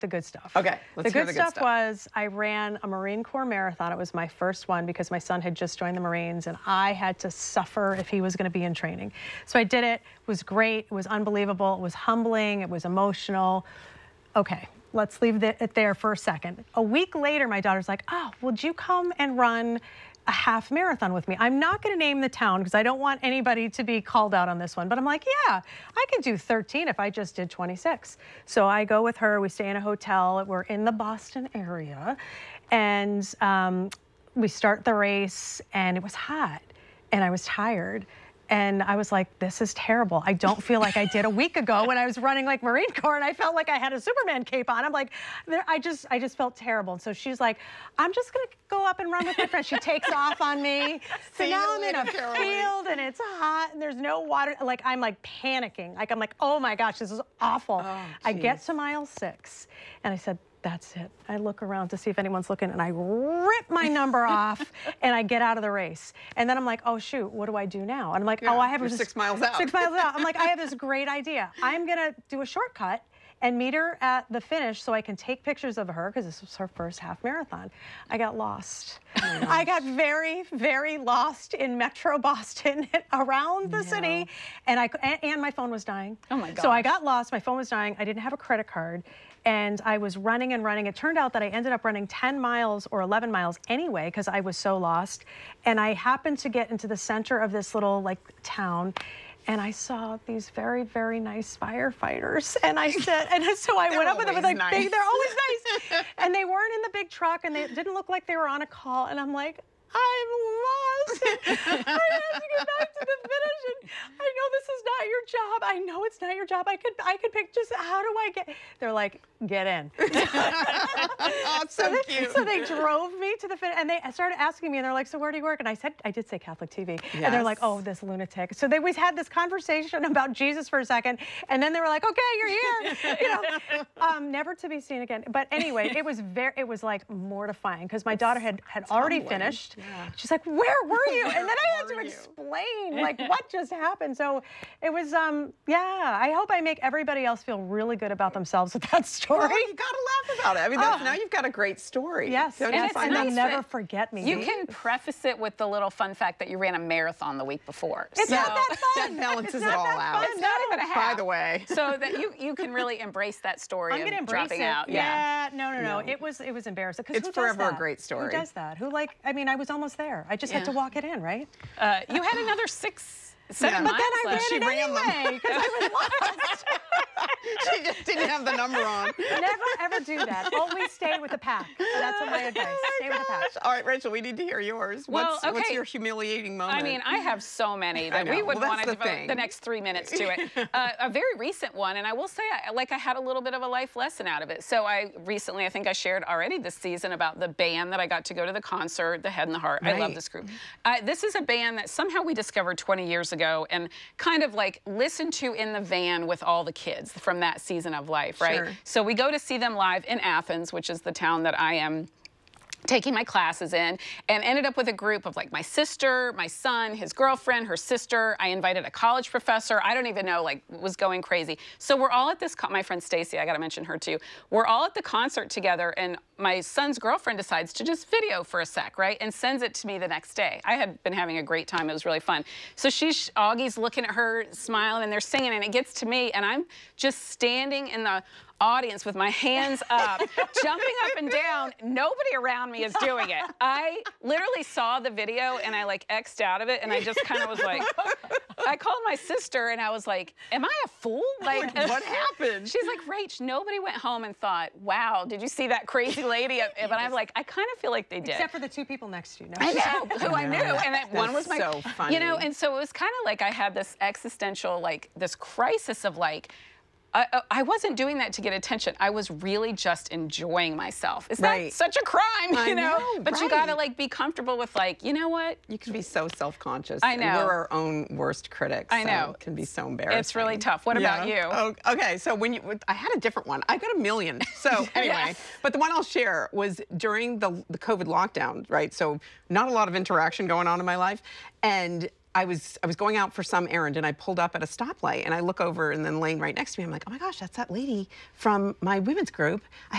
the good stuff. Okay, let's hear the good stuff was I ran a Marine Corps marathon. It was my first one because my son had just joined the Marines and I had to suffer if he was going to be in training. So I did it. It was great. It was unbelievable. It was humbling. It was emotional. Okay, let's leave it there for a second. A week later, my daughter's like, oh, would you come and run a half marathon with me? I'm not going to name the town because I don't want anybody to be called out on this one, but I'm like, yeah, I could do 13 if I just did 26. So I go with her, we stay in a hotel, we're in the Boston area, and we start the race, and it was hot, and I was tired. And I was like, this is terrible. I don't feel like I did a week ago when I was running like Marine Corps and I felt like I had a Superman cape on. I'm like, I just felt terrible. And so she's like, I'm just gonna go up and run with my friends. She takes off on me. So now I'm in a field and it's hot and there's no water. Like I'm like panicking. Like I'm like, oh my gosh, this is awful. Oh, I get to mile 6 and I said, that's it. I look around to see if anyone's looking and I rip my number off and I get out of the race. And then I'm like, oh shoot, what do I do now? And I'm like, oh, I have 6 miles out. 6 miles out. I'm like, I have this great idea. I'm gonna do a shortcut and meet her at the finish so I can take pictures of her because this was her first half marathon. I got lost. Oh I got very, very lost in Metro Boston around the city and my phone was dying. Oh my gosh. So I got lost, my phone was dying, I didn't have a credit card. And I was running and running. It turned out that I ended up running 10 miles or 11 miles anyway because I was so lost. And I happened to get into the center of this little like town and I saw these very, very nice firefighters. And I said, and so I went up with them with like, they're always nice. And they weren't in the big truck and they didn't look like they were on a call. And I'm like, I'm lost. I have to get back to the finish. And I know this is not your job. I know it's not your job. I could pick just how do I get? They're like, get in. Oh, so cute. So they drove me to the finish and they started asking me and they're like, so where do you work? And I said, I did say Catholic TV. Yes. And they're like, oh, this lunatic. So we had this conversation about Jesus for a second. And then they were like, okay, you're here. You know, never to be seen again. But anyway, it was like mortifying because my daughter had already finished. Yeah. She's like, where were you? And then I had to explain like what just happened. So it was, yeah, I hope I make everybody else feel really good about themselves with that story. Well, you gotta laugh about it. I mean, now you've got a great story. Yes, and they'll never forget me. You can preface it with the little fun fact that you ran a marathon the week before. It's not that fun. That balances it all out. It's not even a half. By the way. So that you can really embrace that story. I'm gonna embrace it. Out. Yeah. No. It was embarrassing. It's forever a great story. Who does that? I mean, I was almost there. I just had to walk it in, right? You had another 7 miles. But then I ran it anyway because I was lost. She just didn't have the number on. Never ever do that. Always stay with the pack. That's my advice. Stay with the pack. All right, Rachel, we need to hear yours. Well, what's your humiliating moment? I mean, I have so many that we would want to devote the next 3 minutes to it. A very recent one, and I will say, I had a little bit of a life lesson out of it. So I think I shared already this season about the band that I got to go to the concert, The Head and the Heart. Right. I love this group. This is a band that somehow we discovered 20 years ago and kind of like listened to in the van with all the kids from that season of life, right? Sure. So we go to see them live in Athens, which is the town that I am taking my classes in, and ended up with a group of like my sister, my son, his girlfriend, her sister. I invited a college professor. I don't even know, like, was going crazy. So we're all at this, my friend Stacy, I gotta mention her too. We're all at the concert together and my son's girlfriend decides to just video for a sec, right? And sends it to me the next day. I had been having a great time. It was really fun. So Augie's looking at her, smiling, and they're singing, and it gets to me, and I'm just standing in the audience with my hands up, jumping up and down. Nobody around me is doing it. I literally saw the video and I like X'd out of it and I just kind of was like, I called my sister and I was like, am I a fool? Like what happened? She's like, Rach, nobody went home and thought, wow, did you see that crazy lady? But I'm like, I kind of feel like they did. Except for the 2 people next to you. No. I know, who I knew. And that one was so funny. You know, and so it was kind of like I had this existential, like this crisis of like, I wasn't doing that to get attention. I was really just enjoying myself. Is that such a crime, you know? But you gotta like be comfortable with like, you know what? You can be so self-conscious. I know. And we're our own worst critics. I know. So it can be so embarrassing. It's really tough. What about you? Oh, okay, so I had a different one. I got a million. So anyway, but the one I'll share was during the COVID lockdown, right? So not a lot of interaction going on in my life. And I was going out for some errand and I pulled up at a stoplight and I look over and then the lane right next to me, I'm like, oh my gosh, that's that lady from my women's group.